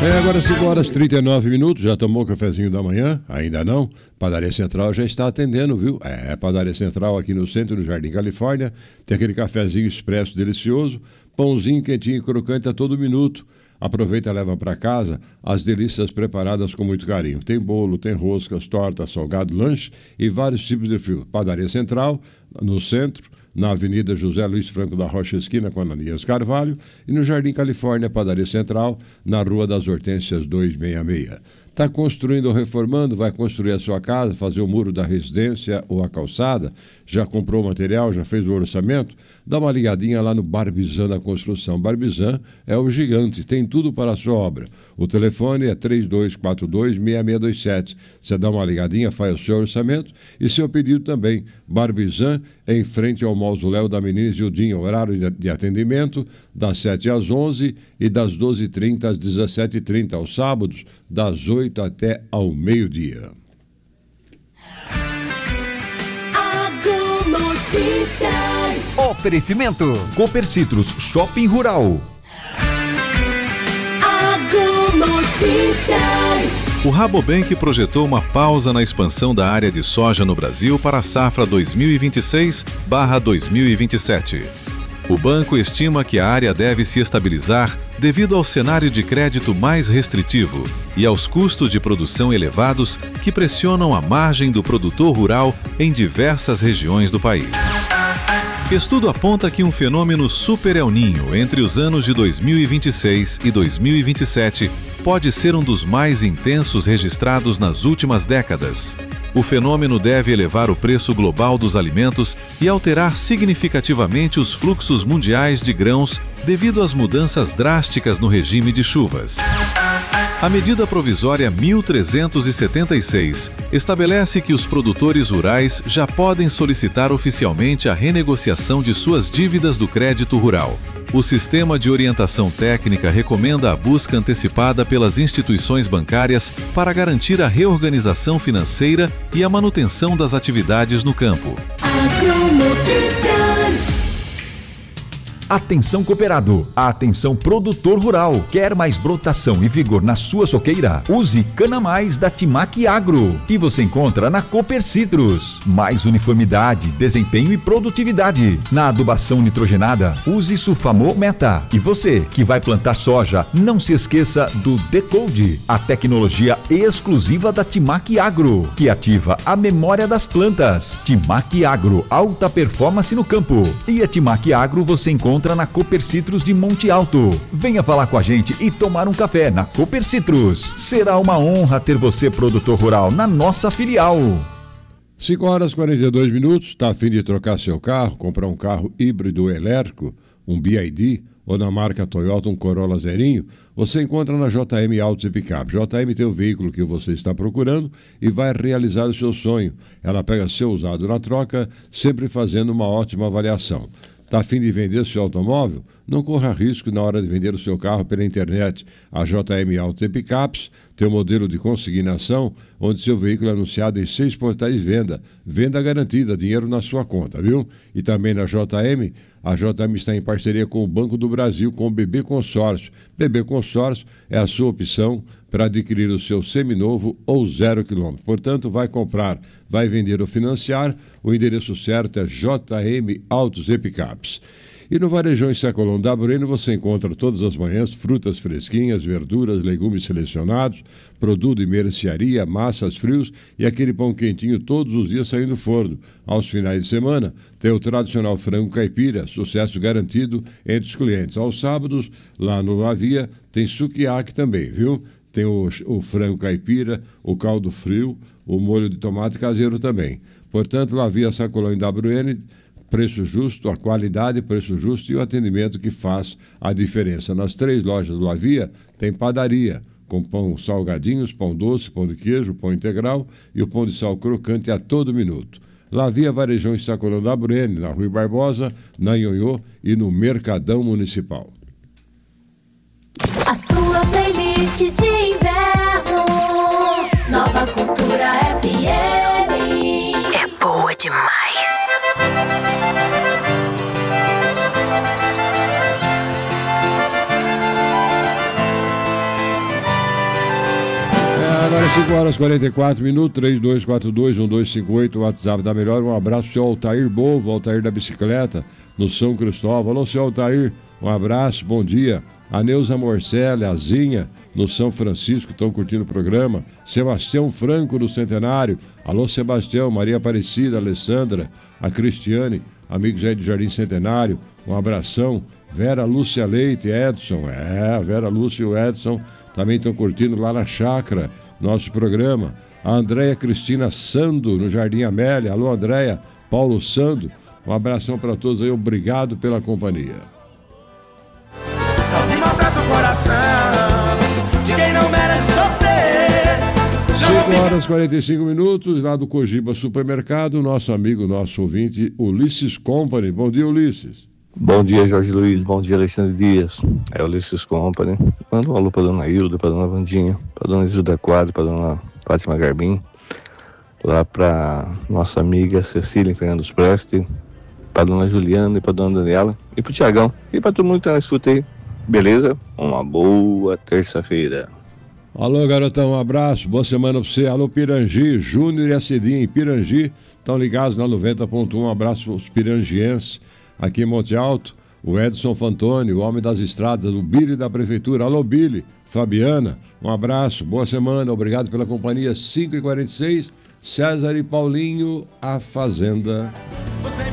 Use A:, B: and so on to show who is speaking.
A: Agora 5h39, já tomou o cafezinho da manhã? Ainda não? Padaria Central já está atendendo, viu? Padaria Central aqui no centro, no Jardim Califórnia, tem aquele cafezinho expresso delicioso, pãozinho quentinho e crocante a todo minuto. Aproveita e leva para casa as delícias preparadas com muito carinho. Tem bolo, tem roscas, tortas, salgado, lanche e vários tipos de frio. Padaria Central, no centro, na Avenida José Luiz Franco da Rocha, esquina com Ananias Carvalho, e no Jardim Califórnia, Padaria Central, na Rua das Hortênsias 266. Está construindo ou reformando, vai construir a sua casa, fazer o muro da residência ou a calçada? Já comprou o material, já fez o orçamento? Dá uma ligadinha lá no Barbizan da Construção. Barbizan é o gigante, tem tudo para a sua obra. O telefone é 3242-6627. Você dá uma ligadinha, faz o seu orçamento e seu pedido também. Barbizan, em frente ao Mausoléu da Menina Zildinha. Horário de atendimento das 7 às 11 e das 12h30 às 17h30. Aos sábados, das 8 até ao meio-dia.
B: Agronotícias.
C: Oferecimento Cooper Citrus Shopping Rural.
B: Agronotícias.
D: O Rabobank projetou uma pausa na expansão da área de soja no Brasil para a safra 2026/2027. O banco estima que a área deve se estabilizar devido ao cenário de crédito mais restritivo e aos custos de produção elevados que pressionam a margem do produtor rural em diversas regiões do país. Estudo aponta que um fenômeno Super El Niño entre os anos de 2026 e 2027 pode ser um dos mais intensos registrados nas últimas décadas. O fenômeno deve elevar o preço global dos alimentos e alterar significativamente os fluxos mundiais de grãos devido às mudanças drásticas no regime de chuvas. A medida provisória 1376 estabelece que os produtores rurais já podem solicitar oficialmente a renegociação de suas dívidas do crédito rural. O Sistema de Orientação Técnica recomenda a busca antecipada pelas instituições bancárias para garantir a reorganização financeira e a manutenção das atividades no campo.
C: Atenção cooperado, atenção produtor rural. Quer mais brotação e vigor na sua soqueira? Use Cana Mais da Timac Agro, que você encontra na Cooper Citrus. Mais uniformidade, desempenho e produtividade. Na adubação nitrogenada, use Sulfamol Meta. E você que vai plantar soja, não se esqueça do Decode, a tecnologia exclusiva da Timac Agro, que ativa a memória das plantas. Timac Agro, alta performance no campo. E a Timac Agro você encontra na Cooper Citrus de Monte Alto. Venha falar com a gente e tomar um café na Cooper Citrus. Será uma honra ter você, produtor rural, na nossa filial.
A: 5h42, está a fim de trocar seu carro, comprar um carro híbrido elétrico, um BYD, ou na marca Toyota um Corolla zerinho? Você encontra na JM Autos e Picape. JM tem o veículo que você está procurando e vai realizar o seu sonho. Ela pega seu usado na troca, sempre fazendo uma ótima avaliação. Está a fim de vender seu automóvel? Não corra risco na hora de vender o seu carro pela internet. A JM Autos e Picapes tem um modelo de consignação onde seu veículo é anunciado em 6 portais de venda. Venda garantida, dinheiro na sua conta, viu? E também na JM, a JM está em parceria com o Banco do Brasil, com o BB Consórcio. BB Consórcio é a sua opção para adquirir o seu seminovo ou 0 km. Portanto, vai comprar, vai vender ou financiar, o endereço certo é JM Autos e Picapes. E no Varejão em Sacolão da Bueno você encontra todas as manhãs frutas fresquinhas, verduras, legumes selecionados, produto de mercearia, massas, frios e aquele pão quentinho todos os dias saindo do forno. Aos finais de semana tem o tradicional frango caipira, sucesso garantido entre os clientes. Aos sábados, lá no Lavia, tem sukiyaki também, viu? Tem o frango caipira, o caldo frio, o molho de tomate caseiro também. Portanto, Lavia Sacolão em WN, preço justo, a qualidade, preço justo e o atendimento que faz a diferença. Nas 3 lojas do Lavia tem padaria, com pão salgadinhos, pão doce, pão de queijo, pão integral e o pão de sal crocante a todo minuto. Lavia Varejão em Sacolão da Bueno, na Rui Barbosa, na Ionhô e no Mercadão Municipal.
B: A sua playlist de inverno, Nova Cultura FM.
E: É boa demais.
A: Agora 5 horas e 44 minutos, 3242-1258, o WhatsApp da Melhor. Um abraço pro seu Altair Bovo, Altair da bicicleta, no São Cristóvão. Alô, seu Altair, um abraço, bom dia. A Neuza Morcelli, a Zinha, no São Francisco, estão curtindo o programa. Sebastião Franco, do Centenário. Alô, Sebastião, Maria Aparecida, Alessandra, a Cristiane, amigos aí do Jardim Centenário, um abração. Vera Lúcia Leite, Edson, a Vera Lúcia e o Edson também estão curtindo lá na chácara nosso programa. A Andréia Cristina Sando, no Jardim Amélia. Alô, Andréia, Paulo Sando, um abração para todos aí, obrigado pela companhia.
F: Não se maltrata o coração de quem não merece sofrer.
A: 5 horas e 45 minutos, lá do Cogiba Supermercado, nosso amigo, nosso ouvinte, Ulisses Company. Bom dia, Ulisses.
G: Bom dia, Jorge Luiz. Bom dia, Alexandre Dias. É o Ulisses Company. Manda um alô pra dona Hilda, pra dona Vandinha, pra dona Isilda Quadro, pra dona Fátima Garbim, lá pra nossa amiga Cecília em Fernandes Preste, pra dona Juliana e pra dona Daniela, e pro Tiagão, e pra todo mundo que tá na escuta aí. Beleza? Uma boa terça-feira.
A: Alô, garotão, um abraço, boa semana pra você. Alô, Pirangi, Júnior e a Cidinha em Pirangi, estão ligados na 90.1. Um abraço aos pirangienses aqui em Monte Alto. O Edson Fantoni, o homem das estradas, o Billy da prefeitura. Alô, Billy, Fabiana, um abraço, boa semana, obrigado pela companhia. 5h46, César e Paulinho, a Fazenda.